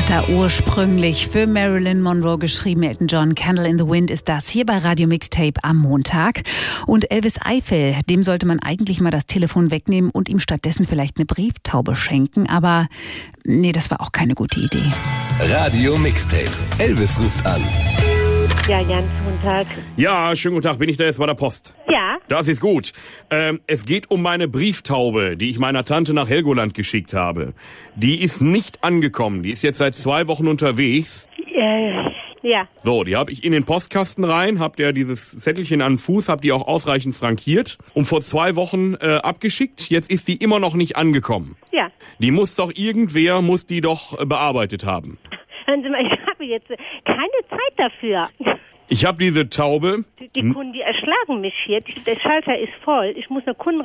Hat er ursprünglich für Marilyn Monroe geschrieben. Elton John, Candle in the Wind ist das hier bei Radio Mixtape am Montag. Und Elvis Eifel, dem sollte man eigentlich mal das Telefon wegnehmen und ihm stattdessen vielleicht eine Brieftaube schenken. Aber nee, das war auch keine gute Idee. Radio Mixtape. Elvis ruft an. Ja, Jans, guten Tag. Ja, schönen guten Tag. Bin ich da jetzt bei der Post? Ja. Das ist gut. Es geht um meine Brieftaube, die ich meiner Tante nach Helgoland geschickt habe. Die ist nicht angekommen. Die ist jetzt seit 2 Wochen unterwegs. Ja. So, die habe ich in den Postkasten rein, hab ja dieses Zettelchen an den Fuß, hab die auch ausreichend frankiert und vor 2 Wochen abgeschickt. Jetzt ist die immer noch nicht angekommen. Ja. Die muss doch die doch bearbeitet haben. Hören Sie mal, ich habe jetzt keine Zeit dafür. Ich habe diese Taube. Die Kunden, die erschlagen mich hier. Der Schalter ist voll. Ich muss eine Kunden